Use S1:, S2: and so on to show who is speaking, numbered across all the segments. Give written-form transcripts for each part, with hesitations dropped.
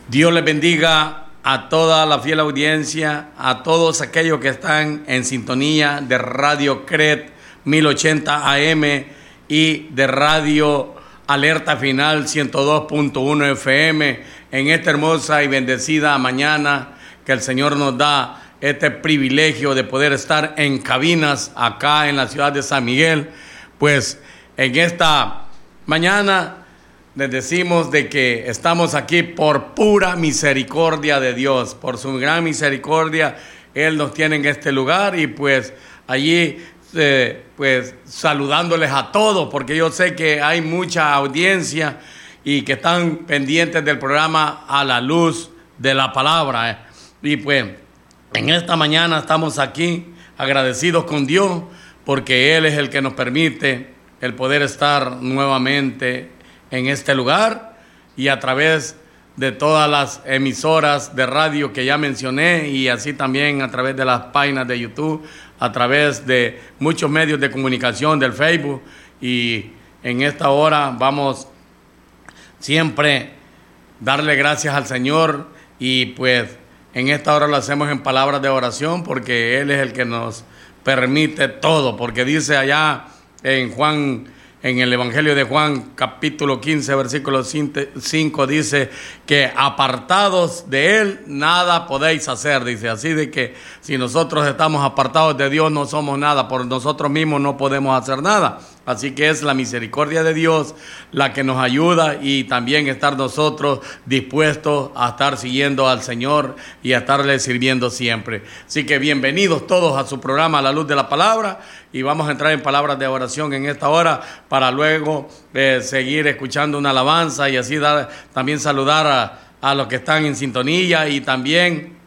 S1: Dios les bendiga a toda la fiel audiencia, a todos aquellos que están en sintonía de Radio CRED 1080 AM y de Radio Alerta Final 102.1 FM en esta hermosa y bendecida mañana que el Señor nos da este privilegio de poder estar en cabinas acá en la ciudad de San Miguel. Pues en esta mañana les decimos de que estamos aquí por pura misericordia de Dios, por su gran misericordia. Él nos tiene en este lugar y pues allí pues saludándoles a todos, porque yo sé que hay mucha audiencia y que están pendientes del programa A la Luz de la Palabra. Y pues en esta mañana estamos aquí agradecidos con Dios porque Él es el que nos permite el poder estar nuevamente en este lugar y a través de todas las emisoras de radio que ya mencioné y así también a través de las páginas de YouTube, a través de muchos medios de comunicación del Facebook. Y en esta hora vamos siempre darle gracias al Señor y pues en esta hora lo hacemos en palabras de oración porque Él es el que nos permite todo, porque dice allá en Juan, en el Evangelio de Juan, capítulo 15, versículo 5, dice que apartados de Él, nada podéis hacer. Dice así de que si nosotros estamos apartados de Dios, no somos nada. Por nosotros mismos no podemos hacer nada. Así que es la misericordia de Dios la que nos ayuda y también estar nosotros dispuestos a estar siguiendo al Señor y a estarle sirviendo siempre. Así que bienvenidos todos a su programa A la Luz de la Palabra y vamos a entrar en palabras de oración en esta hora para luego seguir escuchando una alabanza y así también saludar a los que están en sintonía y también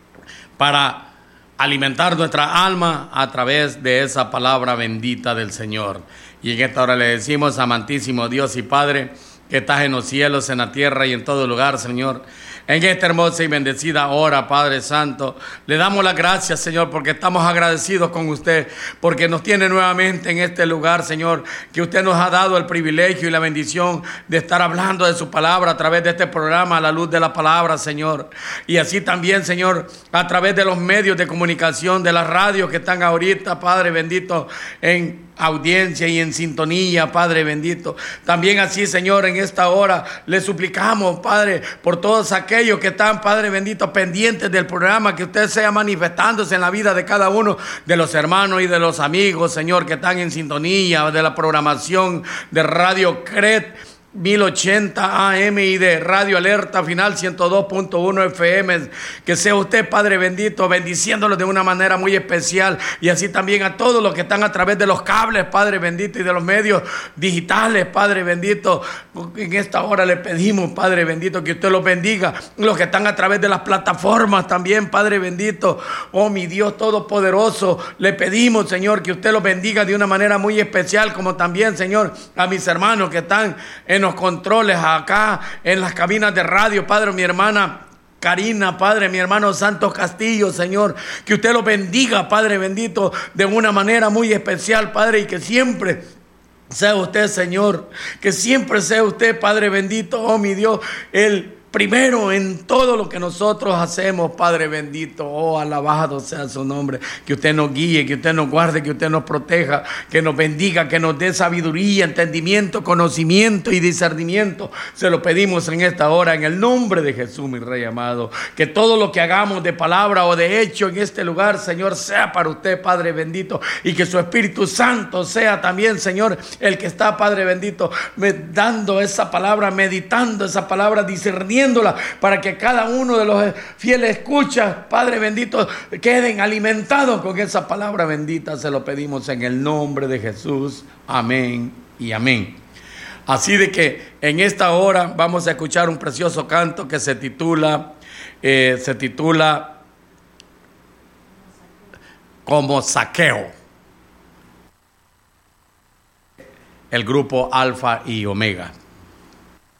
S1: para alimentar nuestra alma a través de esa palabra bendita del Señor. Y en esta hora le decimos, amantísimo Dios y Padre, que estás en los cielos, en la tierra y en todo lugar, Señor. En esta hermosa y bendecida hora, Padre Santo, le damos las gracias, Señor, porque estamos agradecidos con usted, porque nos tiene nuevamente en este lugar, Señor, que usted nos ha dado el privilegio y la bendición de estar hablando de su palabra a través de este programa, A la Luz de la Palabra, Señor. Y así también, Señor, a través de los medios de comunicación, de las radios que están ahorita, Padre bendito, en audiencia y en sintonía, Padre bendito. También así, Señor, en esta hora le suplicamos, Padre, por todos aquellos que están, Padre bendito, pendientes del programa, que usted sea manifestándose en la vida de cada uno de los hermanos y de los amigos, Señor, que están en sintonía de la programación de Radio CRED 1080 AM y de Radio Alerta Final 102.1 FM. Que sea usted, Padre bendito, bendiciéndolos de una manera muy especial y así también a todos los que están a través de los cables, Padre bendito, y de los medios digitales, Padre bendito. En esta hora le pedimos, Padre bendito, que usted los bendiga. Los que están a través de las plataformas también, Padre bendito. Oh, mi Dios todopoderoso, le pedimos, Señor, que usted los bendiga de una manera muy especial, como también, Señor, a mis hermanos que están en los controles acá en las cabinas de radio, Padre, mi hermana Karina, Padre, mi hermano Santos Castillo, Señor, que usted lo bendiga, Padre bendito, de una manera muy especial, Padre, y que siempre sea usted, Señor, que siempre sea usted, Padre bendito, oh mi Dios, el primero en todo lo que nosotros hacemos, Padre bendito. Oh, alabado sea su nombre. Que usted nos guíe, que usted nos guarde, que usted nos proteja, que nos bendiga, que nos dé sabiduría, entendimiento, conocimiento y discernimiento. Se lo pedimos en esta hora, en el nombre de Jesús, mi Rey amado. Que todo lo que hagamos de palabra o de hecho en este lugar, Señor, sea para usted, Padre bendito. Y que su Espíritu Santo sea también, Señor, el que está, Padre bendito, dando esa palabra, meditando esa palabra, discerniendo para que cada uno de los fieles escuchas, Padre bendito, queden alimentados con esa palabra bendita. Se lo pedimos en el nombre de Jesús. Amén y amén. Así de que en esta hora vamos a escuchar un precioso canto que se titula Como Zaqueo. El grupo Alfa y Omega.